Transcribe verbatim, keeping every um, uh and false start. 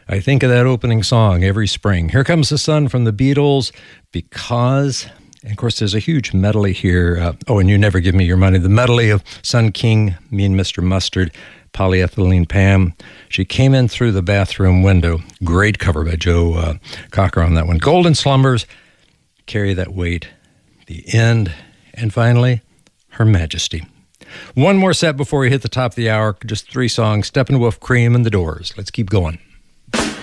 I think of that opening song every spring. Here Comes the Sun from the Beatles, Because, and of course there's a huge medley here. Uh, oh, and You Never Give Me Your Money. The medley of Sun King, Me and Mister Mustard, Polyethylene Pam. She Came In Through the Bathroom Window. Great cover by Joe uh, Cocker on that one. Golden Slumbers, Carry That Weight, The End, and finally, Her Majesty. One more set before we hit the top of the hour. Just three songs, Steppenwolf, Cream, and The Doors. Let's keep going.